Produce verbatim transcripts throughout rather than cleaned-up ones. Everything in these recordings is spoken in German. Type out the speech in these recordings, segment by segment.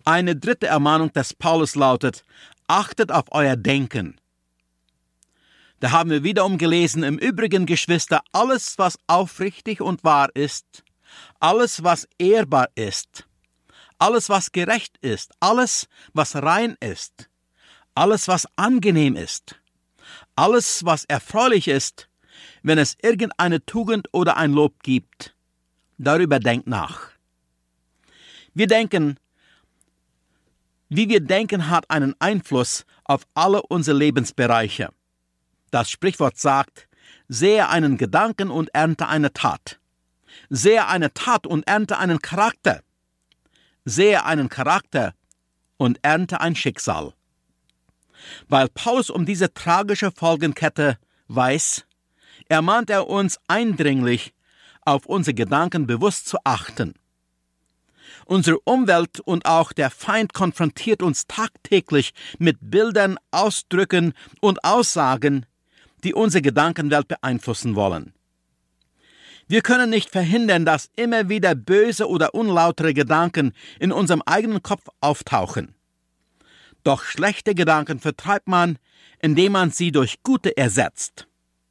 Eine dritte Ermahnung des Paulus lautet: Achtet auf euer Denken. Da haben wir wiederum gelesen: Im Übrigen, Geschwister, alles, was aufrichtig und wahr ist, alles, was ehrbar ist, alles, was gerecht ist, alles, was rein ist, alles, was angenehm ist, alles, was erfreulich ist, wenn es irgendeine Tugend oder ein Lob gibt, darüber denkt nach. Wir denken, wie wir denken, hat einen Einfluss auf alle unsere Lebensbereiche. Das Sprichwort sagt: Sähe einen Gedanken und ernte eine Tat. Sähe eine Tat und ernte einen Charakter. Sähe einen Charakter und ernte ein Schicksal. Weil Paulus um diese tragische Folgenkette weiß, ermahnt er uns eindringlich, auf unsere Gedanken bewusst zu achten. Unsere Umwelt und auch der Feind konfrontiert uns tagtäglich mit Bildern, Ausdrücken und Aussagen, die unsere Gedankenwelt beeinflussen wollen. Wir können nicht verhindern, dass immer wieder böse oder unlautere Gedanken in unserem eigenen Kopf auftauchen. Doch schlechte Gedanken vertreibt man, indem man sie durch gute ersetzt.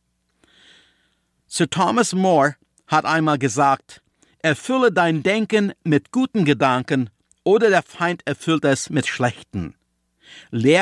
Sir Thomas More hat einmal gesagt: Erfülle dein Denken mit guten Gedanken oder der Feind erfüllt es mit schlechten. Lehre